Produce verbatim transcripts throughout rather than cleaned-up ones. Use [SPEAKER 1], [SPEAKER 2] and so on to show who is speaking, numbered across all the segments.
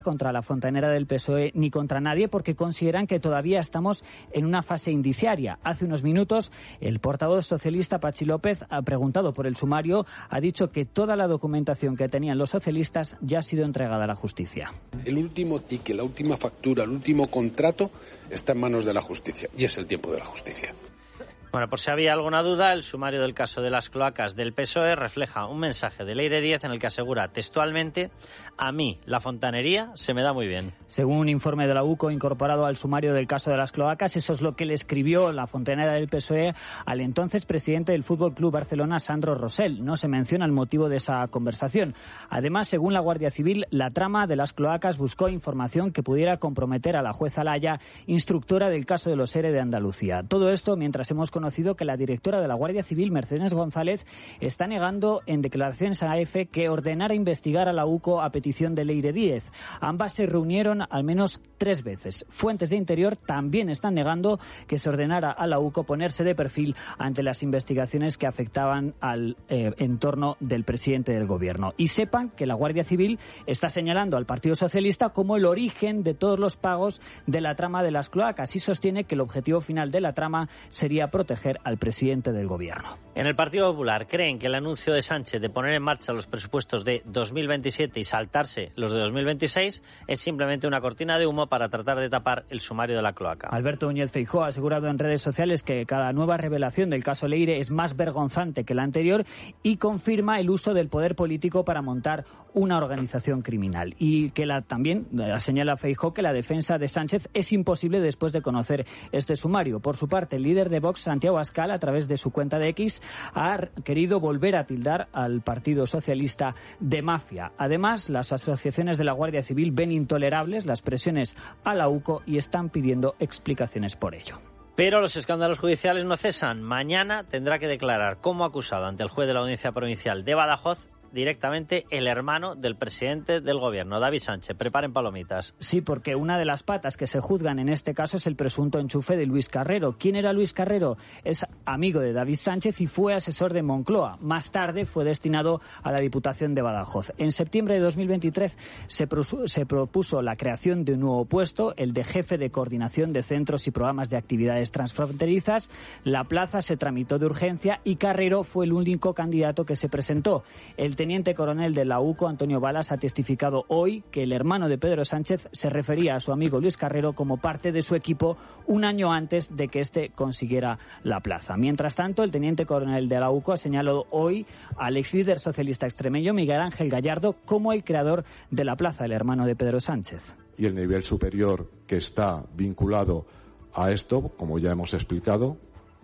[SPEAKER 1] contra la fontanera del P S O E ni contra nadie, porque consideran que todavía estamos en una fase indiciaria. Hace unos minutos, el portavoz socialista Patxi López, ha preguntado por el sumario, ha dicho que toda la documentación que tenían los socialistas ya ha sido entregada a la justicia.
[SPEAKER 2] El último ticket, la última factura, el último contrato está en manos de la justicia, y es el tiempo de la justicia.
[SPEAKER 3] Bueno, por si había alguna duda, el sumario del caso de las cloacas del P S O E refleja un mensaje de Leire Díez en el que asegura textualmente: a mí la fontanería se me da muy bien.
[SPEAKER 1] Según un informe de la U C O incorporado al sumario del caso de las cloacas, eso es lo que le escribió la fontanera del P S O E al entonces presidente del Fútbol Club Barcelona, Sandro Rosell. No se menciona el motivo de esa conversación. Además, según la Guardia Civil, la trama de las cloacas buscó información que pudiera comprometer a la jueza Laya, instructora del caso de los ERE de Andalucía. Todo esto mientras hemos conocido que la directora de la Guardia Civil, Mercedes González, está negando en declaraciones a A F que ordenara investigar a la U C O a petición de Leire Díez. Ambas se reunieron al menos tres veces. Fuentes de Interior también están negando que se ordenara a la U C O ponerse de perfil ante las investigaciones que afectaban al eh, entorno del presidente del Gobierno. Y sepan que la Guardia Civil está señalando al Partido Socialista como el origen de todos los pagos de la trama de las cloacas y sostiene que el objetivo final de la trama sería proteger al presidente del Gobierno.
[SPEAKER 3] En el Partido Popular creen que el anuncio de Sánchez de poner en marcha los presupuestos de dos mil veintisiete y saltarse los de dos mil veintiséis es simplemente una cortina de humo para tratar de tapar el sumario de la cloaca.
[SPEAKER 1] Alberto Núñez Feijóo ha asegurado en redes sociales que cada nueva revelación del caso Leire es más vergonzante que la anterior y confirma el uso del poder político para montar una organización criminal. Y que la, también señala Feijóo que la defensa de Sánchez es imposible después de conocer este sumario. Por su parte, el líder de Vox, Santiago Abascal, a través de su cuenta de X, ha querido volver a tildar al Partido Socialista de mafia. Además, las asociaciones de la Guardia Civil ven intolerables las presiones a la U C O y están pidiendo explicaciones por ello.
[SPEAKER 3] Pero los escándalos judiciales no cesan. Mañana tendrá que declarar como acusado ante el juez de la Audiencia Provincial de Badajoz directamente el hermano del presidente del Gobierno, David Sánchez. Preparen palomitas.
[SPEAKER 1] Sí, porque una de las patas que se juzgan en este caso es el presunto enchufe de Luis Carrero. ¿Quién era Luis Carrero? Es amigo de David Sánchez y fue asesor de Moncloa. Más tarde fue destinado a la Diputación de Badajoz. En septiembre de dos mil veintitrés se, prosu- se propuso la creación de un nuevo puesto, el de jefe de coordinación de centros y programas de actividades transfronterizas. La plaza se tramitó de urgencia y Carrero fue el único candidato que se presentó. El teniente coronel de la U C O, Antonio Balas, ha testificado hoy que el hermano de Pedro Sánchez se refería a su amigo Luis Carrero como parte de su equipo un año antes de que éste consiguiera la plaza. Mientras tanto, el teniente coronel de la U C O ha señalado hoy al ex líder socialista extremeño Miguel Ángel Gallardo como el creador de la plaza, el hermano de Pedro Sánchez.
[SPEAKER 4] Y el nivel superior que está vinculado a esto, como ya hemos explicado,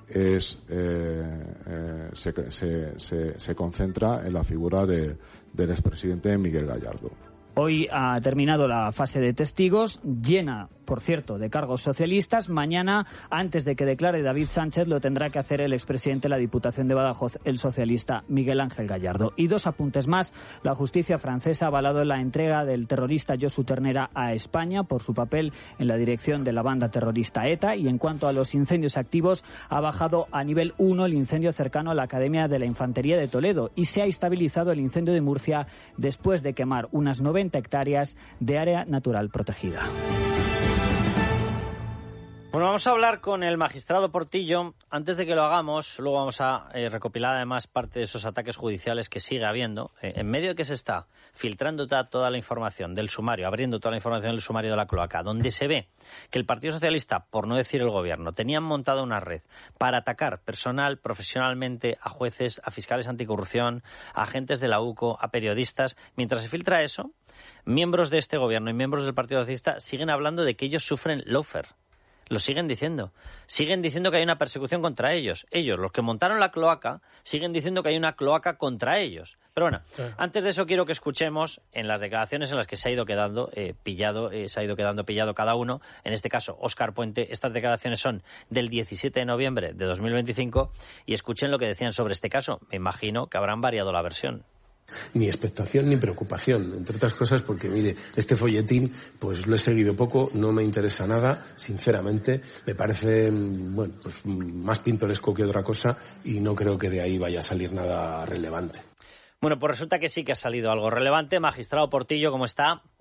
[SPEAKER 4] es eh, eh, se, se, se, se concentra en la figura de, del expresidente Miguel Gallardo.
[SPEAKER 1] Hoy ha terminado la fase de testigos, llena, por cierto, de cargos socialistas. Mañana, antes de que declare David Sánchez, lo tendrá que hacer el expresidente de la Diputación de Badajoz, el socialista Miguel Ángel Gallardo. Y dos apuntes más. La justicia francesa ha avalado la entrega del terrorista Josu Ternera a España por su papel en la dirección de la banda terrorista ETA. Y en cuanto a los incendios activos, ha bajado a nivel uno el incendio cercano a la Academia de la Infantería de Toledo y se ha estabilizado el incendio de Murcia después de quemar unas noventa hectáreas de área natural protegida.
[SPEAKER 3] Bueno, vamos a hablar con el magistrado Portillo. Antes de que lo hagamos, luego vamos a eh, recopilar además parte de esos ataques judiciales que sigue habiendo. Eh, en medio de que se está filtrando toda la información del sumario, abriendo toda la información del sumario de la cloaca, donde se ve que el Partido Socialista, por no decir el Gobierno, tenían montada una red para atacar personal, profesionalmente, a jueces, a fiscales anticorrupción, a agentes de la U C O, a periodistas. Mientras se filtra eso, miembros de este Gobierno y miembros del Partido Socialista siguen hablando de que ellos sufren lawfare. Lo siguen diciendo. Siguen diciendo que hay una persecución contra ellos. Ellos, los que montaron la cloaca, siguen diciendo que hay una cloaca contra ellos. Pero bueno, sí. Antes de eso quiero que escuchemos en las declaraciones en las que se ha ido quedando eh, pillado, eh, se ha ido quedando pillado cada uno. En este caso, Óscar Puente. Estas declaraciones son del diecisiete de noviembre de dos mil veinticinco y escuchen lo que decían sobre este caso. Me imagino que habrán variado la versión.
[SPEAKER 5] Ni expectación ni preocupación, entre otras cosas porque, mire, este folletín pues lo he seguido poco, no me interesa nada, sinceramente, me parece, bueno, pues más pintoresco que otra cosa y no creo que de ahí vaya a salir nada relevante.
[SPEAKER 3] Bueno, pues resulta que sí que ha salido algo relevante. Magistrado Portillo, ¿cómo está?